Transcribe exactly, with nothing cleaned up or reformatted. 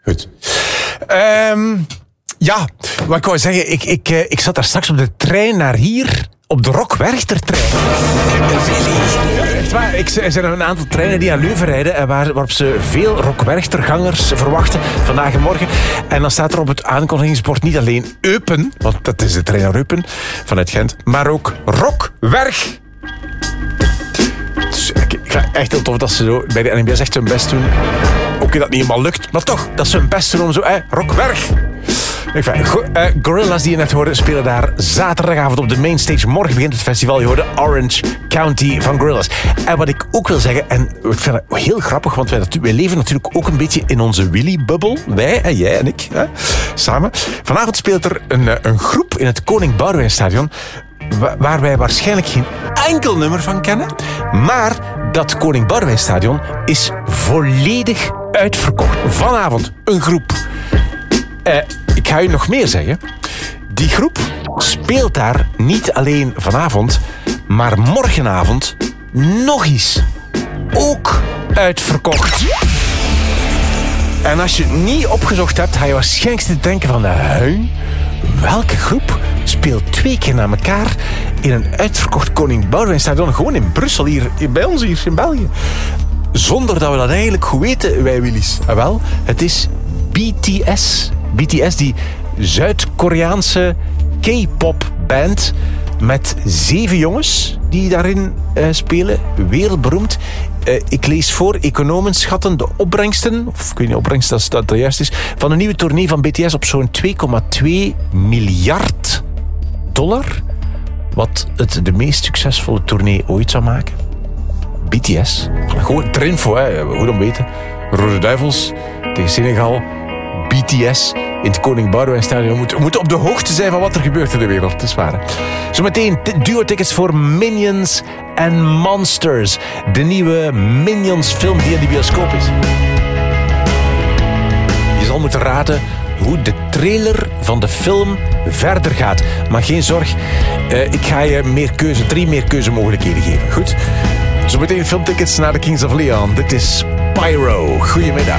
Goed. Um, ja, wat ik wou zeggen, ik, ik, ik zat daar straks op de trein naar hier, op de Rock-Werchter-trein. Echt waar, ik, er zijn een aantal treinen die aan Leuven rijden, waar, waarop ze veel Rock-Werchter-gangers verwachten, vandaag en morgen. En dan staat er op het aankondigingsbord niet alleen Eupen, want dat is de trein naar Eupen, vanuit Gent, maar ook Rockwerg. Dus ik, ik vind het echt heel tof dat ze zo bij de N M B S echt hun best doen. Ook dat niet helemaal lukt, maar toch, dat ze hun best doen om zo, eh, Rockwerg. Ik vind, go, uh, Gorillaz die je net hoorde spelen daar zaterdagavond op de mainstage. Morgen begint het festival, je hoorde Orange County van Gorillaz. En wat ik ook wil zeggen, en ik vind het heel grappig, want wij, wij leven natuurlijk ook een beetje in onze Willy-bubbel. Wij, en jij en ik, hè, samen. Vanavond speelt er een, een groep in het Koning Boudewijnstadion, waar wij waarschijnlijk geen enkel nummer van kennen. Maar dat Koning Boudewijnstadion is volledig uitverkocht. Vanavond een groep. Uh, ik ga u nog meer zeggen. Die groep speelt daar niet alleen vanavond, maar morgenavond nog eens. Ook uitverkocht. En als je het niet opgezocht hebt, ga je waarschijnlijk te denken van... Huh? Welke groep speelt twee keer na elkaar in een uitverkocht Koning Boudewijnstadion, gewoon in Brussel, hier, hier bij ons, hier in België? Zonder dat we dat eigenlijk goed weten, wij Willys. En wel, het is B T S. B T S, die Zuid-Koreaanse K-pop band met zeven jongens die daarin uh, spelen. Wereldberoemd. Uh, ik lees voor, economen schatten de opbrengsten, of ik weet niet, opbrengst als dat, dat juist is, van een nieuwe tournee van B T S op zo'n twee komma twee miljard dollar. Wat het de meest succesvolle tournee ooit zou maken. B T S. Gewoon ter info, hè. Goed om weten. Rode Duivels tegen Senegal. B T S in het Koning Boudewijnstadion. We moeten, we moeten op de hoogte zijn van wat er gebeurt in de wereld. Dat is waar. Zometeen duo-tickets voor Minions en Monsters. De nieuwe Minions film die in de bioscoop is. Je zal moeten raden hoe de trailer van de film verder gaat. Maar geen zorg, uh, ik ga je meer keuze, drie meer keuzemogelijkheden geven. Goed? Zometeen filmtickets naar de Kings of Leon. Dit is Pyro. Goedemiddag.